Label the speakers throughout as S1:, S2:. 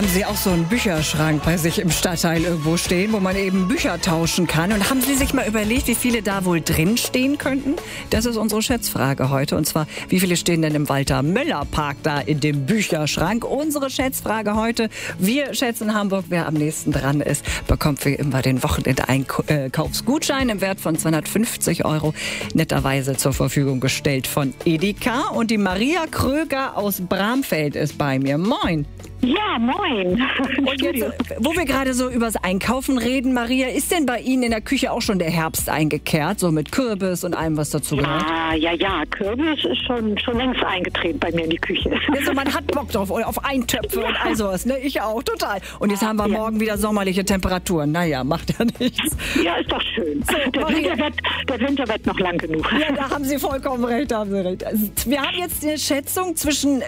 S1: Haben Sie auch so einen Bücherschrank bei sich im Stadtteil irgendwo stehen, wo man eben Bücher tauschen kann? Und haben Sie sich mal überlegt, wie viele da wohl drin stehen könnten? Das ist unsere Schätzfrage heute. Und zwar, wie viele stehen denn im Walter-Möller-Park da in dem Bücherschrank? Unsere Schätzfrage heute. Wir schätzen Hamburg. Wer am nächsten dran ist, bekommt wie immer den Wochenendeinkaufsgutschein im Wert von 250 €, netterweise zur Verfügung gestellt von Edeka. Und die Maria Kröger aus Bramfeld ist bei mir. Moin!
S2: Ja, moin.
S1: Und jetzt, wo wir gerade so übers Einkaufen reden, Maria, ist denn bei Ihnen in der Küche auch schon der Herbst eingekehrt? So mit Kürbis und allem, was dazu gehört?
S2: Ja. Kürbis ist schon längst eingetreten bei mir in die Küche.
S1: Also man hat Bock drauf, auf Eintöpfe und all sowas, ne? Ich auch, total. Und jetzt haben wir morgen wieder sommerliche Temperaturen. Naja, macht ja nichts.
S2: Ja, ist doch schön.
S1: So,
S2: der Winter wird noch lang genug.
S1: Ja, da haben Sie vollkommen recht, Also, wir haben jetzt eine Schätzung zwischen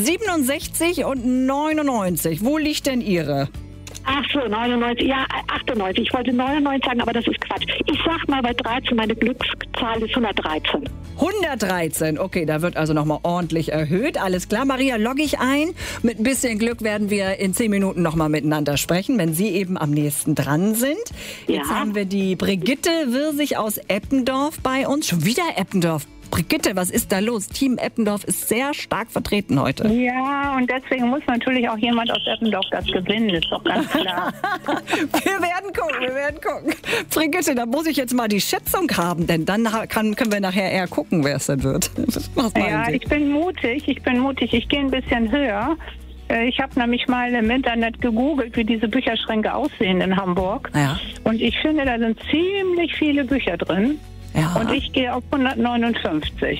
S1: 67 und 99. Wo liegt denn Ihre?
S2: Ach so, 99, ja, 98. Ich wollte 99 sagen, aber das ist Quatsch. Ich sag mal bei 13, meine Glückszahl ist 113.
S1: 113, okay, da wird also nochmal ordentlich erhöht. Alles klar, Maria, logge ich ein. Mit ein bisschen Glück werden wir in 10 Minuten nochmal miteinander sprechen, wenn Sie eben am nächsten dran sind. Jetzt haben wir die Brigitte Wirsig aus Eppendorf bei uns. Schon wieder Eppendorf. Brigitte, was ist da los? Team Eppendorf ist sehr stark vertreten heute.
S3: Ja, und deswegen muss natürlich auch jemand aus Eppendorf das gewinnen, ist doch ganz klar.
S1: Wir werden gucken. Brigitte, da muss ich jetzt mal die Schätzung haben, denn dann können wir nachher eher gucken, wer es denn wird. Was meinen Sie?
S3: Ich bin mutig. Ich gehe ein bisschen höher. Ich habe nämlich mal im Internet gegoogelt, wie diese Bücherschränke aussehen in Hamburg.
S1: Ja.
S3: Und ich finde, da sind ziemlich viele Bücher drin.
S1: Ja.
S3: Und ich gehe auf 159.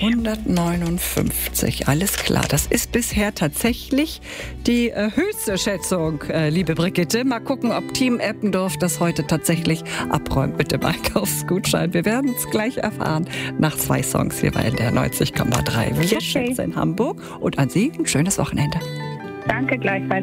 S1: 159, alles klar. Das ist bisher tatsächlich die höchste Schätzung, liebe Brigitte. Mal gucken, ob Team Eppendorf das heute tatsächlich abräumt mit dem Einkaufsgutschein. Wir werden es gleich erfahren nach 2 Songs hier bei NDR 90,3. Wir schätzen in Hamburg und an Sie ein schönes Wochenende.
S3: Danke gleichfalls.